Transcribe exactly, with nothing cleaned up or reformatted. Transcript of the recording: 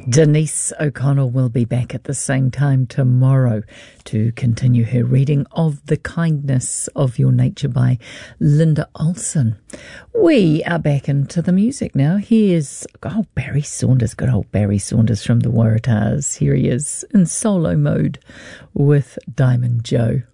Denise O'Connell will be back at the same time tomorrow to continue her reading of The Kindness of Your Nature by Linda Olson. We are back into the music now. Here's oh, Barry Saunders, good old Barry Saunders from the Waratahs. Here he is in solo mode with Diamond Joe.